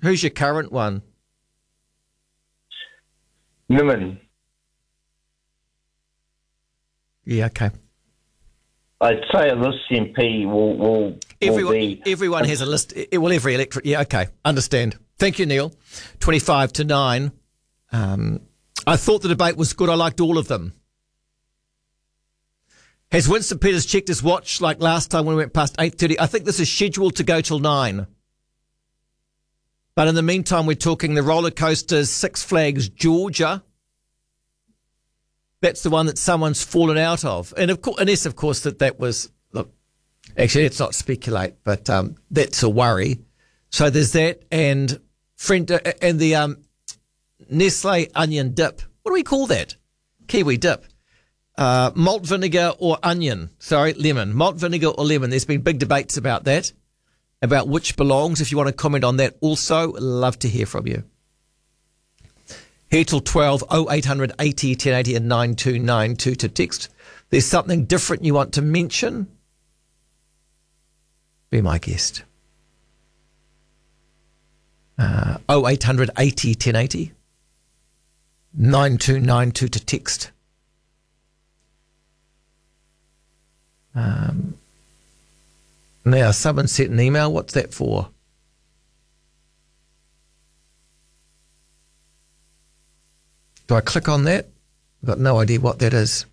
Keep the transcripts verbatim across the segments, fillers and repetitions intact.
Who's your current one? Niman. Yeah, okay. I'd say a list M P will, will, everyone, will be... Everyone has a list. Well, every electorate. Yeah, okay. Understand. Thank you, Neil. twenty-five to nine. Um, I thought the debate was good. I liked all of them. Has Winston Peters checked his watch like last time when we went past eight thirty? I think this is scheduled to go till nine. But in the meantime, we're talking the roller coasters, Six Flags Georgia. That's the one that someone's fallen out of. And of course, unless, of course, that that was, look, actually, let's not speculate, but um, that's a worry. So there's that, and friend, uh, and the um, Nestle onion dip. What do we call that? Kiwi dip. Uh, malt vinegar or onion. Sorry, lemon. Malt vinegar or lemon. There's been big debates about that, about which belongs. If you want to comment on that also, love to hear from you. Here till twelve, oh eight hundred eighty ten eighty and nine two nine two to text. There's something different you want to mention? Be my guest. Uh, oh eight hundred eighty ten eighty, nine two nine two to text. Um, now, someone sent an email. What's that for? Do I click on that? I've got no idea what that is.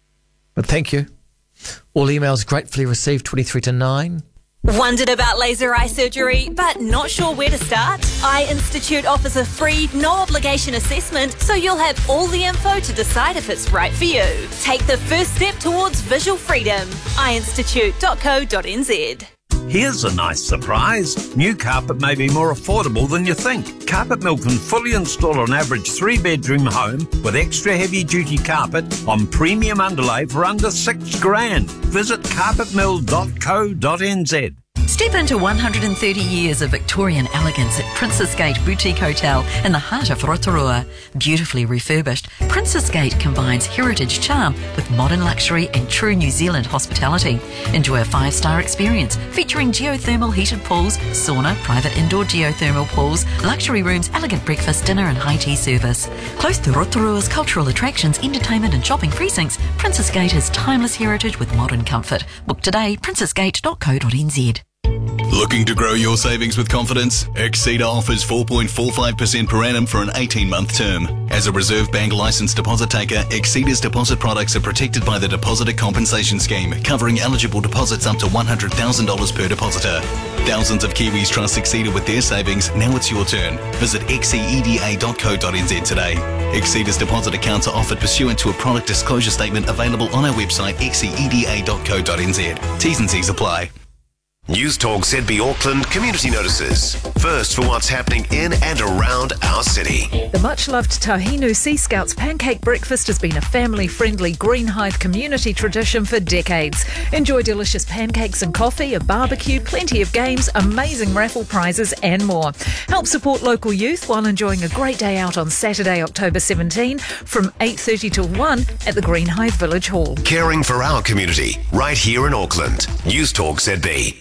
But thank you. All emails gratefully received, twenty-three to nine. Wondered about laser eye surgery, but not sure where to start? Eye Institute offers a free, no-obligation assessment, so you'll have all the info to decide if it's right for you. Take the first step towards visual freedom. eye institute dot co dot n z. Here's a nice surprise. New carpet may be more affordable than you think. Carpet Mill can fully install an average three-bedroom home with extra heavy-duty carpet on premium underlay for under six grand. Visit carpet mill dot co dot n z. Step into one hundred thirty years of Victorian elegance at Princess Gate Boutique Hotel in the heart of Rotorua. Beautifully refurbished, Princess Gate combines heritage charm with modern luxury and true New Zealand hospitality. Enjoy a five-star experience featuring geothermal heated pools, sauna, private indoor geothermal pools, luxury rooms, elegant breakfast, dinner and high tea service. Close to Rotorua's cultural attractions, entertainment and shopping precincts, Princess Gate has timeless heritage with modern comfort. Book today, princess gate dot co dot n z. Looking to grow your savings with confidence? Exceeder offers four point four five percent per annum for an eighteen-month term. As a Reserve Bank licensed deposit taker, Exceeder's deposit products are protected by the Depositor Compensation Scheme, covering eligible deposits up to one hundred thousand dollars per depositor. Thousands of Kiwis trust Exceeder with their savings. Now it's your turn. Visit exceeda dot co dot n z today. Exceeder's deposit accounts are offered pursuant to a product disclosure statement available on our website exceeda dot co dot n z. T's and C's apply. News Talk Z B Auckland community notices. First for what's happening in and around our city. The much-loved Tahinu Sea Scouts pancake breakfast has been a family-friendly Greenhithe community tradition for decades. Enjoy delicious pancakes and coffee, a barbecue, plenty of games, amazing raffle prizes and more. Help support local youth while enjoying a great day out on Saturday, October seventeenth from eight thirty till one at the Greenhithe Village Hall. Caring for our community right here in Auckland. News Talk Z B.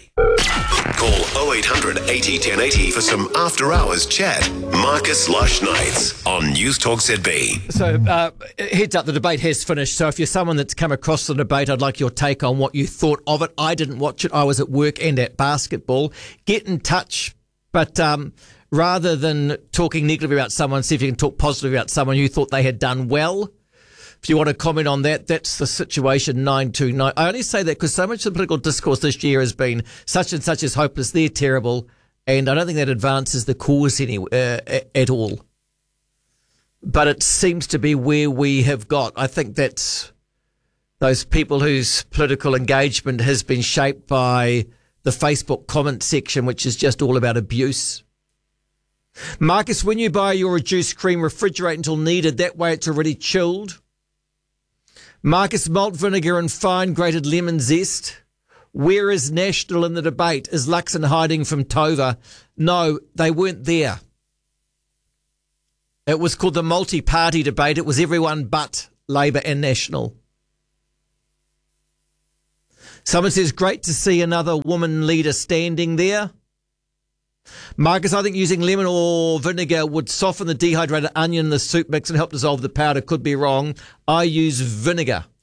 Call oh eight hundred eighty ten eighty for some after-hours chat. Marcus Lush Nights on News Talk Z B. So, uh, heads up, the debate has finished. So if you're someone that's come across the debate, I'd like your take on what you thought of it. I didn't watch it. I was at work and at basketball. Get in touch, but um, rather than talking negatively about someone, see if you can talk positively about someone you thought they had done well. If you want to comment on that, that's the situation, nine two nine. I only say that because so much of the political discourse this year has been such and such is hopeless, they're terrible, and I don't think that advances the cause any uh, at all. But it seems to be where we have got. I think that's those people whose political engagement has been shaped by the Facebook comment section, which is just all about abuse. Marcus, when you buy your reduced cream, refrigerate until needed. That way it's already chilled. Marcus, malt vinegar and fine grated lemon zest. Where is National in the debate? Is Luxon hiding from Tova? No, they weren't there. It was called the multi-party debate. It was everyone but Labour and National. Someone says, great to see another woman leader standing there. Marcus, I think using lemon or vinegar would soften the dehydrated onion in the soup mix and help dissolve the powder. Could be wrong. I use vinegar.